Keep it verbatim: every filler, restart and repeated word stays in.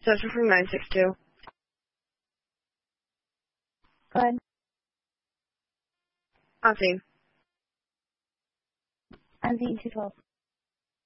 Social from nine six two. Go ahead. Unseen. Unseen two twelve.